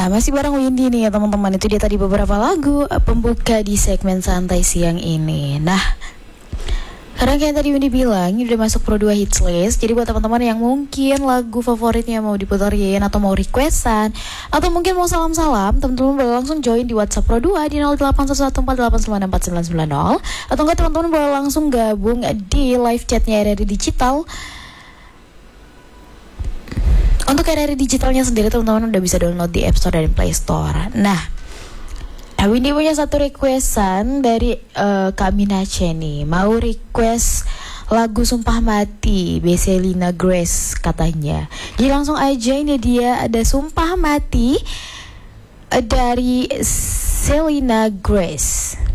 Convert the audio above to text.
Nah, masih bareng Windy nih ya teman-teman. Itu dia tadi beberapa lagu pembuka di segmen santai siang ini. Nah, karena kayak tadi Windy bilang, ini udah masuk Pro 2 Hits List. Jadi buat teman-teman yang mungkin lagu favoritnya mau diputerin atau mau requestan atau mungkin mau salam-salam, teman-teman boleh langsung join di WhatsApp Pro 2 di 081148949990. Atau enggak teman-teman boleh langsung gabung di live chatnya RRI Digital. Untuk RRI Digitalnya sendiri teman-teman udah bisa download di App Store dan Play Store. Nah, Windy punya satu requestan dari Kak Minace nih. Mau request lagu Sumpah Mati Selena Grace katanya. Jadi langsung aja, ini dia ada Sumpah Mati dari Selena Grace.